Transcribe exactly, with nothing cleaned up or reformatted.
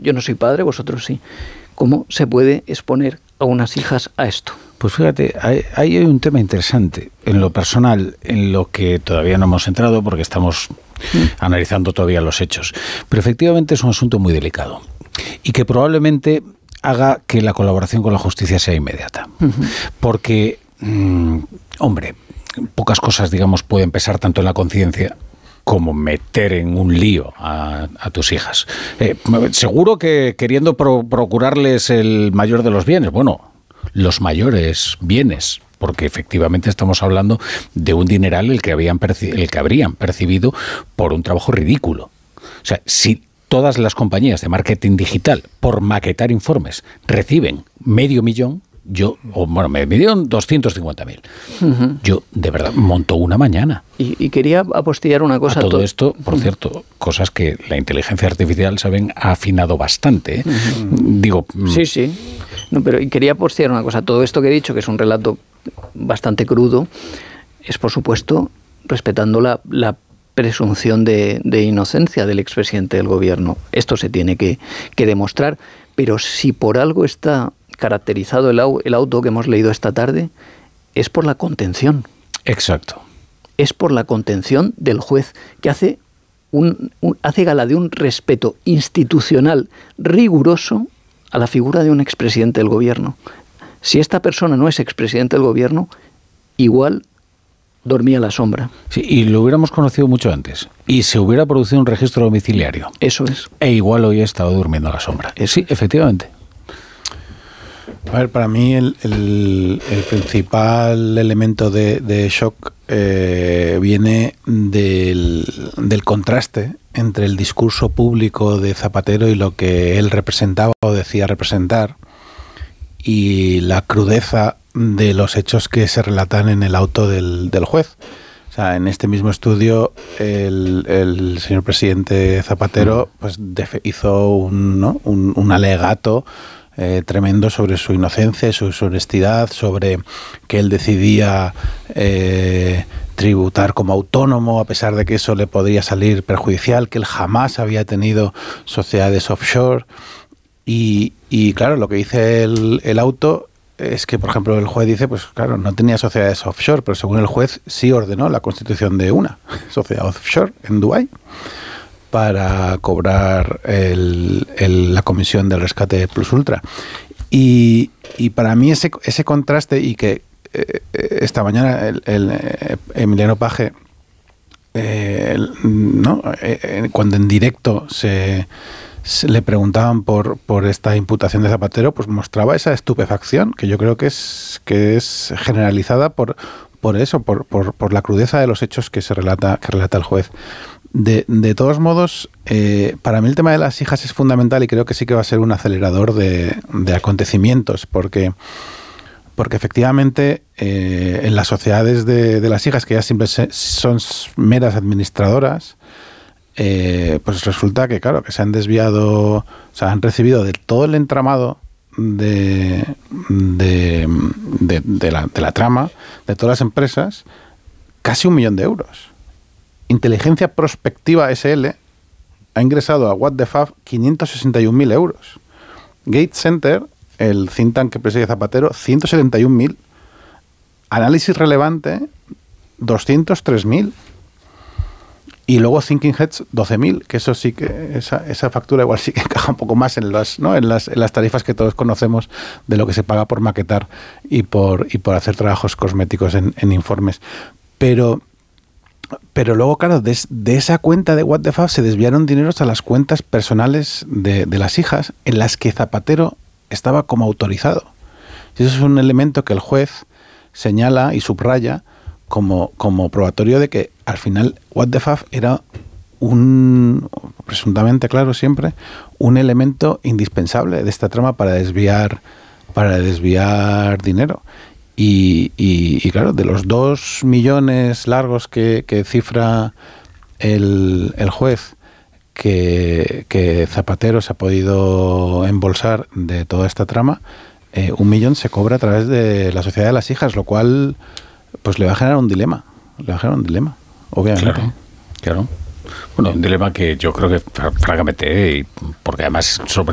yo no soy padre, vosotros sí. ¿Cómo se puede exponer a unas hijas a esto? Pues fíjate, hay, hay un tema interesante en lo personal, en lo que todavía no hemos entrado porque estamos ¿Mm? analizando todavía los hechos. Pero efectivamente es un asunto muy delicado y que probablemente haga que la colaboración con la justicia sea inmediata. Uh-huh. Porque, mmm, hombre, pocas cosas, digamos, pueden pesar tanto en la conciencia como meter en un lío a, a tus hijas. Eh, seguro que queriendo pro, procurarles el mayor de los bienes, bueno, los mayores bienes, porque efectivamente estamos hablando de un dineral el que habían perci- el que habrían percibido por un trabajo ridículo. O sea, si todas las compañías de marketing digital, por maquetar informes, reciben medio millón, yo, o bueno, me dieron doscientos cincuenta mil. Uh-huh. Yo, de verdad, monto una mañana. Y, y quería apostillar una cosa. A todo to- esto, por uh-huh. cierto, cosas que la inteligencia artificial, saben, ha afinado bastante. ¿eh? Uh-huh. Digo... Sí, sí. No, pero y quería apostillar una cosa. Todo esto que he dicho, que es un relato bastante crudo, es, por supuesto, respetando la... la presunción de, de inocencia del expresidente del gobierno. Esto se tiene que, que demostrar, pero si por algo está caracterizado el, au, el auto que hemos leído esta tarde, es por la contención. Exacto. Es por la contención del juez, que hace, un, un, hace gala de un respeto institucional riguroso a la figura de un expresidente del gobierno. Si esta persona no es expresidente del gobierno, igual dormía a la sombra. Sí, y lo hubiéramos conocido mucho antes. Y se hubiera producido un registro domiciliario. Eso es. E igual hoy he estado durmiendo a la sombra. Eso. Sí, efectivamente. A ver, para mí el, el, el principal elemento de, de shock eh, viene del, del contraste entre el discurso público de Zapatero y lo que él representaba o decía representar, y la crudeza de los hechos que se relatan en el auto del, del juez. O sea, en este mismo estudio el, el señor presidente Zapatero pues def- hizo un, ¿no? un, un alegato eh, tremendo sobre su inocencia, sobre su honestidad, sobre que él decidía eh, tributar como autónomo a pesar de que eso le podría salir perjudicial, que él jamás había tenido sociedades offshore. Y, y claro, lo que dice el, el auto es que, por ejemplo, el juez dice, pues claro, no tenía sociedades offshore, pero según el juez sí ordenó la constitución de una sociedad offshore en Dubái para cobrar el, el, la comisión del rescate plus ultra. Y, y para mí ese, ese contraste, y que eh, esta mañana el, el eh, Emiliano Paje, eh, el, ¿no? eh, cuando en directo se... Se le preguntaban por, por esta imputación de Zapatero, pues mostraba esa estupefacción que yo creo que es que es generalizada por, por eso, por, por, por la crudeza de los hechos que se relata, que relata el juez. De, de todos modos, eh, para mí el tema de las hijas es fundamental y creo que sí que va a ser un acelerador de, de acontecimientos, porque, porque efectivamente eh, en las sociedades de, de las hijas, que ya siempre se, son meras administradoras, Eh, pues resulta que, claro, que se han desviado, o sea, han recibido de todo el entramado de, de, de, de, la, de la trama, de todas las empresas, casi un millón de euros. Inteligencia Prospectiva S L ha ingresado a What the Fab quinientos sesenta y un mil euros. Gate Center, el think tank que preside Zapatero, ciento setenta y un mil. Análisis Relevante, doscientos tres mil. Y luego Thinking Heads, doce mil, que eso sí que, esa, esa factura igual sí que encaja un poco más en las, ¿no? en las, en las tarifas que todos conocemos de lo que se paga por maquetar y por, y por hacer trabajos cosméticos en, en informes. Pero, pero luego, claro, de, de esa cuenta de What the Fab se desviaron dineros a las cuentas personales de, de las hijas, en las que Zapatero estaba como autorizado. Y eso es un elemento que el juez señala y subraya como, como probatorio de que al final What the Fab era un, presuntamente, claro, siempre, un elemento indispensable de esta trama para desviar, para desviar dinero. Y, y, y claro, de los dos millones largos que, que cifra el, el juez que, que Zapatero se ha podido embolsar de toda esta trama, eh, un millón se cobra a través de la Sociedad de las Hijas, lo cual pues le va a generar un dilema, le va a generar un dilema, obviamente. Claro, claro. Bueno, un dilema que yo creo que, francamente, porque además sobre